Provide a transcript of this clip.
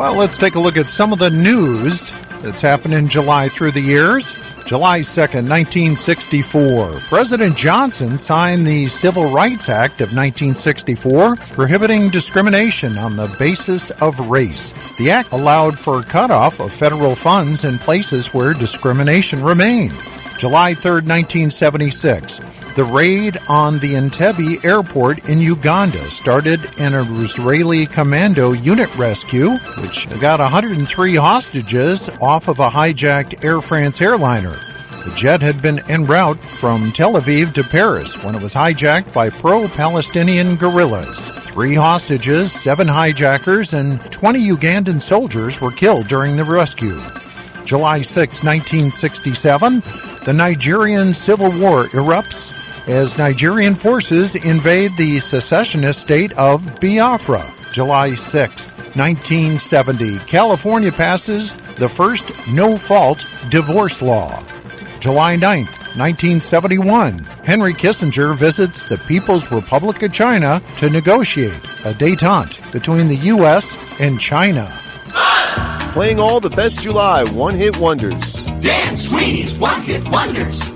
Well, let's take a look at some of the news that's happened in July through the years. July 2nd, 1964. President Johnson signed the Civil Rights Act of 1964, prohibiting discrimination on the basis of race. The act allowed for cutoff of federal funds in places where discrimination remained. July 3rd, 1976. The raid on the Entebbe airport in Uganda started an Israeli commando unit rescue, which got 103 hostages off of a hijacked Air France airliner. The jet had been en route from Tel Aviv to Paris when it was hijacked by pro-Palestinian guerrillas. 3 hostages, 7 hijackers, and 20 Ugandan soldiers were killed during the rescue. July 6, 1967, the Nigerian Civil War erupts as Nigerian forces invade the secessionist state of Biafra. July 6, 1970, California passes the first no-fault divorce law. July 9, 1971, Henry Kissinger visits the People's Republic of China to negotiate a détente between the U.S. and China. Playing all the best July one-hit wonders. Dan Sweeney's One-Hit Wonders.